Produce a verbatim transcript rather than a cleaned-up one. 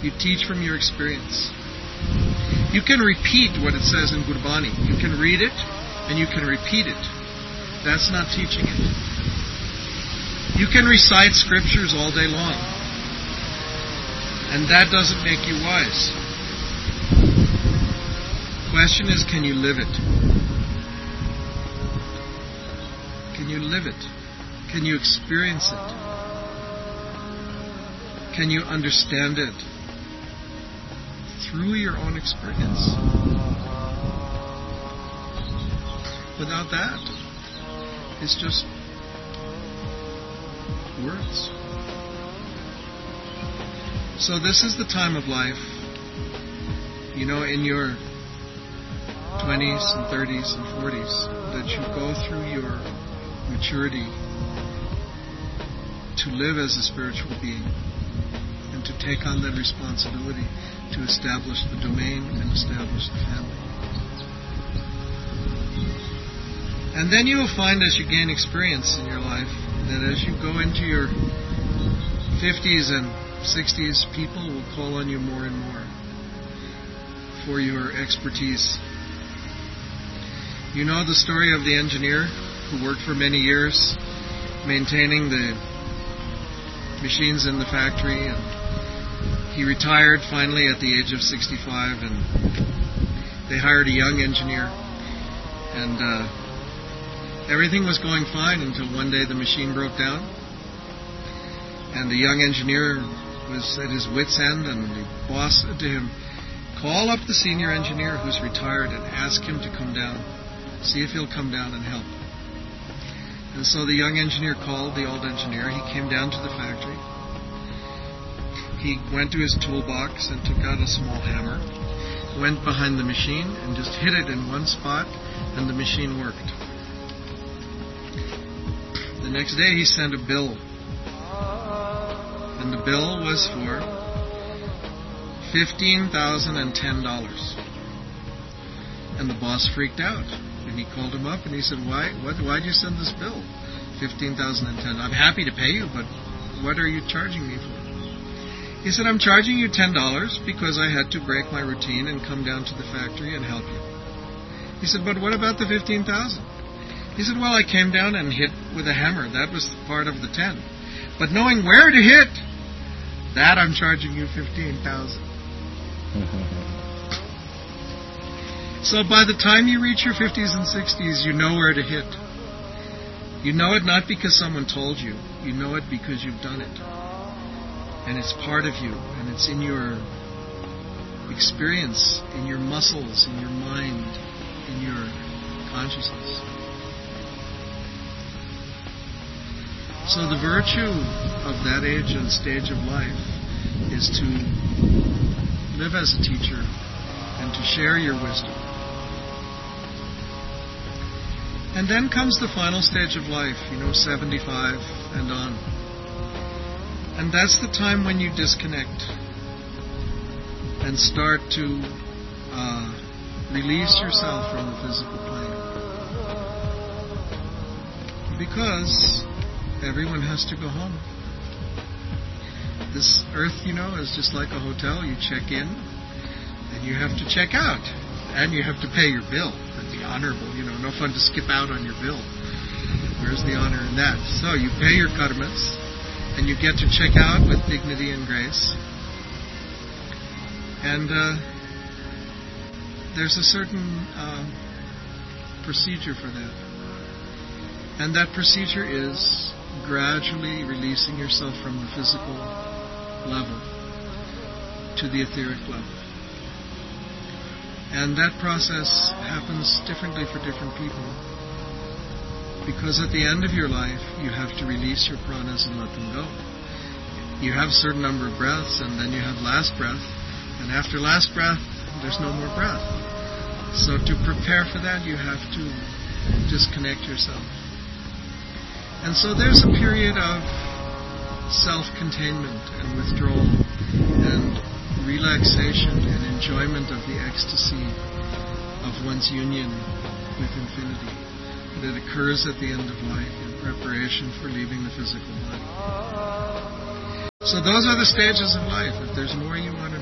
You teach from your experience. You can repeat what it says in Gurbani. You can read it and you can repeat it. That's not teaching it. You can recite scriptures all day long. And that doesn't make you wise. Question is, can you live it? Can you live it? Can you experience it? Can you understand it through your own experience? Without that, it's just words. So this is the time of life, you know, in your twenties and thirties and forties, that you go through your maturity to live as a spiritual being and to take on that responsibility to establish the domain and establish the family. And then you will find, as you gain experience in your life, that as you go into your fifties and sixties, people will call on you more and more for your expertise. You know the story of the engineer who worked for many years maintaining the machines in the factory, and he retired finally at the age of sixty-five, and they hired a young engineer, and uh, everything was going fine until one day the machine broke down, and the young engineer was at his wit's end, and the boss said to him, call up the senior engineer who's retired and ask him to come down, see if he'll come down and help. And so the young engineer called the old engineer. He came down to the factory. He went to his toolbox and took out a small hammer, went behind the machine and just hit it in one spot, and the machine worked. The next day he sent a bill, and the bill was for fifteen thousand ten dollars. And the boss freaked out. And he called him up and he said, Why what why'd you send this bill? fifteen thousand ten dollars. I'm happy to pay you, but what are you charging me for? He said, I'm charging you ten dollars because I had to break my routine and come down to the factory and help you. He said, but what about the fifteen thousand dollars? He said, well, I came down and hit with a hammer. That was part of the ten. But knowing where to hit, that I'm charging you fifteen thousand dollars. So by the time you reach your fifties and sixties, you know where to hit. You know it not because someone told you. You know it because you've done it. And it's part of you. And it's in your experience, in your muscles, in your mind, in your consciousness. So the virtue of that age and stage of life is to live as a teacher and to share your wisdom. And then comes the final stage of life, you know, seventy-five and on. And that's the time when you disconnect and start to uh, release yourself from the physical plane. Because everyone has to go home. This earth, you know, is just like a hotel. You check in and you have to check out. And you have to pay your bill. And be honorable, you know, no fun to skip out on your bill. Where's the honor in that? So you pay your karmas, and you get to check out with dignity and grace. And uh, there's a certain uh, procedure for that. And that procedure is gradually releasing yourself from the physical level to the etheric level. And that process happens differently for different people. Because at the end of your life, you have to release your pranas and let them go. You have a certain number of breaths, and then you have last breath. And after last breath, there's no more breath. So to prepare for that, you have to disconnect yourself. And so there's a period of self-containment and withdrawal and relaxation and enjoyment of the ecstasy of one's union with infinity that occurs at the end of life in preparation for leaving the physical body. So those are the stages of life. If there's more you want to